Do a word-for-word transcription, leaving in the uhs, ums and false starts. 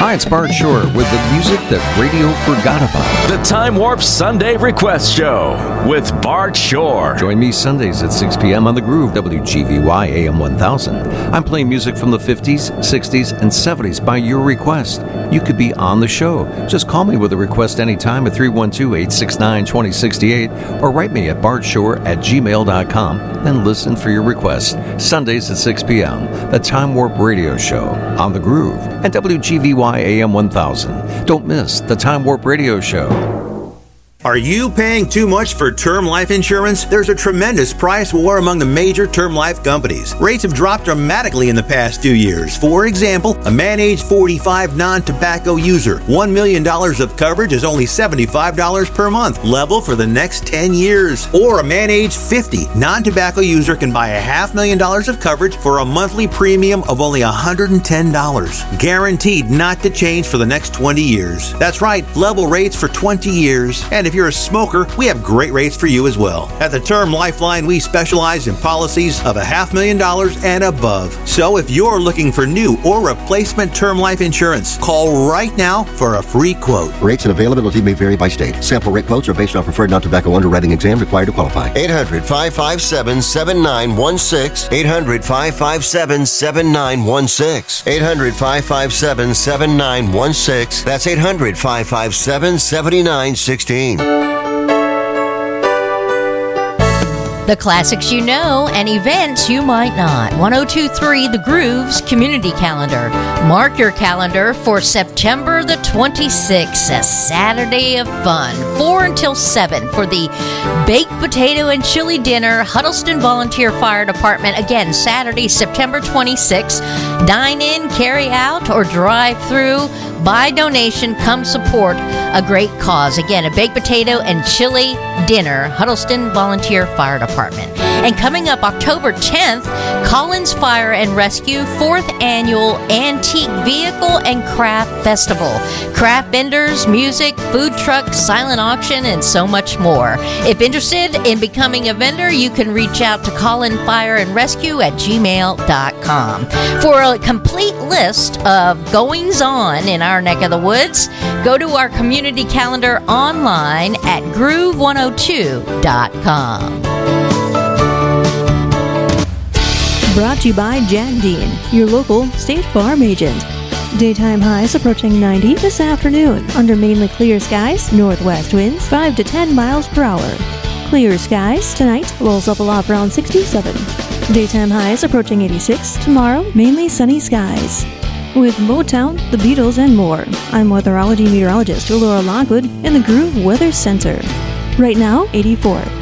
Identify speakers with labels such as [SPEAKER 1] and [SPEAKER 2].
[SPEAKER 1] Hi, it's Bart Shore with the music that radio forgot about.
[SPEAKER 2] The Time Warp Sunday Request Show with Bart Shore.
[SPEAKER 1] Join me Sundays at six p.m. on The Groove, W G V Y A M one thousand. I'm playing music from the fifties, sixties, and seventies by your request. You could be on the show. Just call me with a request anytime at three one two, eight six nine, two zero six eight or write me at bartshore at gmail dot com and listen for your request. Sundays at six p.m. The Time Warp Radio Show on The Groove and W G V Y A M one thousand. Don't miss the Time Warp Radio Show.
[SPEAKER 3] Are you paying too much for term life insurance? There's a tremendous price war among the major term life companies. Rates have dropped dramatically in the past few years. For example, a man age forty-five non-tobacco user, one million dollars of coverage is only seventy-five dollars per month, level for the next ten years. Or a man age fifty non-tobacco user can buy a half million dollars of coverage for a monthly premium of only one hundred ten dollars. Guaranteed not to change for the next twenty years. That's right, level rates for twenty years. And if you're a smoker, we have great rates for you as well. At the Term Lifeline, we specialize in policies of a half million dollars and above. So if you're looking for new or replacement term life insurance, call right now for a free quote.
[SPEAKER 4] Rates and availability may vary by state. Sample rate quotes are based on preferred non-tobacco underwriting exam required to qualify.
[SPEAKER 5] eight hundred, five five seven, seven nine one six. eight hundred, five five seven, seven nine one six. eight hundred, five five seven, seven nine one six. That's eight hundred, five five seven, seven nine one six.
[SPEAKER 6] The classics you know and events you might not. one oh two point three The Groove's Community Calendar. Mark your calendar for September the twenty-sixth, a Saturday of fun, four until seven for the Baked Potato and Chili Dinner, Huddleston Volunteer Fire Department. Again, Saturday, September twenty-sixth. Dine in, carry out, or drive through. By donation, come support a great cause. Again, a baked potato and chili dinner, Huddleston Volunteer Fire Department. And coming up October tenth, Collins Fire and Rescue fourth Annual Antique Vehicle and Craft Festival. Craft vendors, music, food trucks, silent auction, and so much more. If interested in becoming a vendor, you can reach out to Collins Fire and Rescue at gmail dot com. For a complete list of goings-on in our neck of the woods, go to our community calendar online at groove one oh two dot com.
[SPEAKER 7] Brought to you by Jack Dean, your local State Farm agent. Daytime highs approaching ninety this afternoon under mainly clear skies, northwest winds five to ten miles per hour. Clear skies tonight, lows level off around sixty-seven. Daytime highs approaching eighty-six, tomorrow mainly sunny skies. With Motown, the Beatles, and more, I'm weatherology meteorologist Laura Lockwood in the Groove Weather Center. Right now, eighty-four.